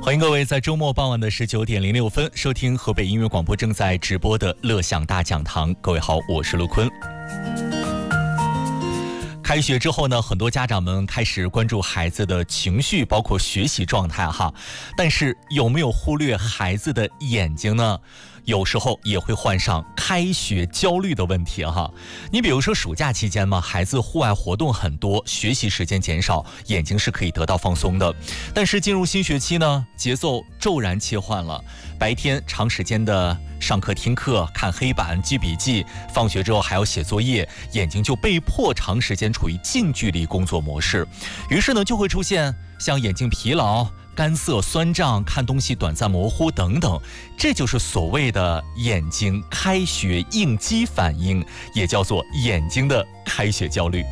欢迎各位在周末傍晚的19:06收听河北音乐广播正在直播的乐享大讲堂。各位好，我是陆坤。开学之后呢，很多家长们开始关注孩子的情绪，包括学习状态哈。但是有没有忽略孩子的眼睛呢？有时候也会患上开学焦虑的问题哈。你比如说暑假期间嘛，孩子户外活动很多，学习时间减少，眼睛是可以得到放松的。但是进入新学期呢，节奏骤然切换了，白天长时间的上课听课、看黑板、记笔记，放学之后还要写作业，眼睛就被迫长时间处于近距离工作模式，于是呢就会出现像眼睛疲劳、干涩、酸胀、看东西短暂模糊等等，这就是所谓的眼睛开学应激反应，也叫做眼睛的开学焦虑。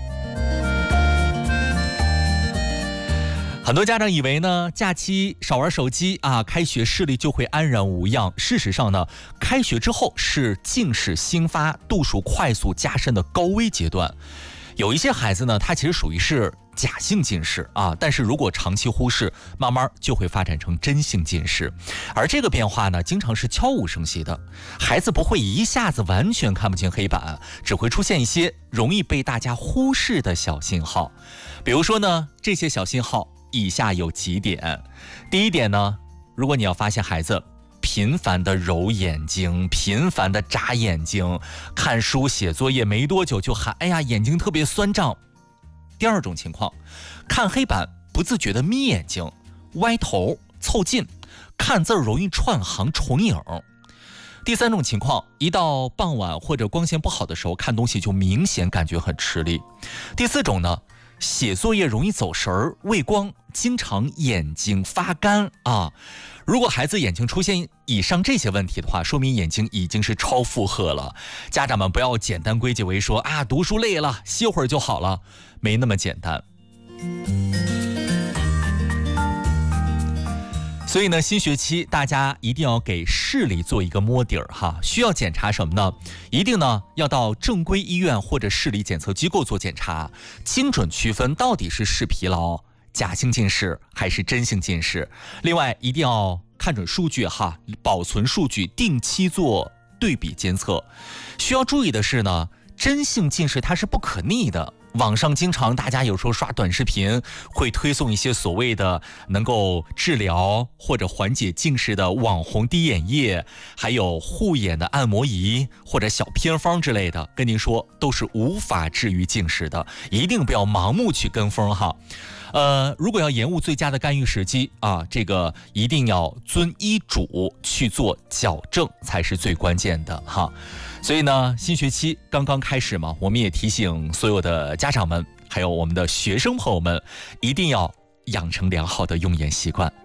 很多家长以为呢，假期少玩手机啊，开学视力就会安然无恙。事实上呢，开学之后是近视新发、度数快速加深的高危阶段。有一些孩子呢，他其实属于是假性近视啊，但是如果长期忽视，慢慢就会发展成真性近视。而这个变化呢，经常是悄无声息的，孩子不会一下子完全看不清黑板，只会出现一些容易被大家忽视的小信号。比如说呢，这些小信号以下有几点。第一点呢，如果你要发现孩子频繁的揉眼睛，频繁的眨眼睛，看书写作业没多久就喊哎呀眼睛特别酸胀。第二种情况，看黑板不自觉的眯眼睛、歪头、凑近，看字容易串行重影。第三种情况，一到傍晚或者光线不好的时候，看东西就明显感觉很吃力。第四种呢，写作业容易走神儿、畏光，经常眼睛发干啊。如果孩子眼睛出现以上这些问题的话，说明眼睛已经是超负荷了。家长们不要简单归结为说啊，读书累了，歇会儿就好了，没那么简单。所以呢，新学期大家一定要给视力做一个摸底儿哈。需要检查什么呢？一定呢要到正规医院或者视力检测机构做检查，精准区分到底是视疲劳、假性近视还是真性近视。另外一定要看准数据哈，保存数据，定期做对比监测。需要注意的是呢，真性近视它是不可逆的。网上经常大家有时候刷短视频，会推送一些所谓的能够治疗或者缓解近视的网红滴眼液，还有护眼的按摩仪或者小偏方之类的，跟您说都是无法治愈近视的，一定不要盲目去跟风哈。如果要延误最佳的干预时机啊，这个一定要遵医嘱去做矫正才是最关键的哈。所以呢，新学期刚刚开始嘛，我们也提醒所有的家长们，还有我们的学生朋友们，一定要养成良好的用眼习惯。